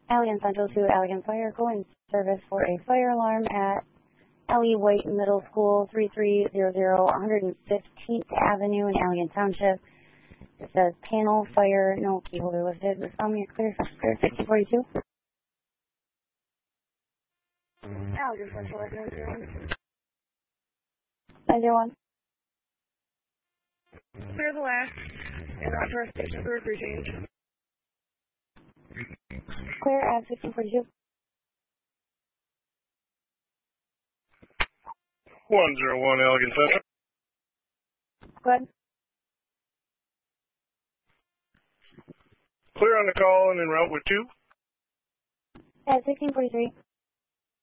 Allegan Central to Allegan Fire, go in service for a fire alarm at Ellie White Middle School, 3300 115th Avenue in Allegan Township. It says panel fire, no key holder listed. You're clear 1642. Allegan Central, 901. Clear the last, and out to our station for a free change. Clear at 1642. 101 Allegan Central. Go ahead. Clear on the call and en route with 2. At 1643.